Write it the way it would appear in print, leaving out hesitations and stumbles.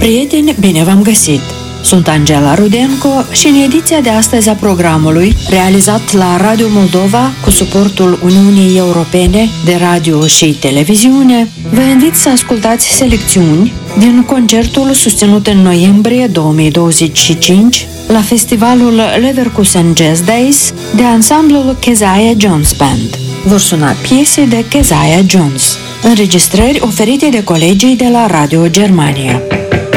Prieteni, bine v-am găsit! Sunt Angela Rudenco și în ediția de astăzi a programului, realizat la Radio Moldova cu suportul Uniunii Europene de Radio și Televiziune, vă invit să ascultați selecțiuni din concertul susținut în noiembrie 2025 la festivalul Leverkusen Jazz Days de ansamblul Keziah Jones Band. Vor suna piese de Keziah Jones, înregistrări oferite de colegii de la Radio Germania.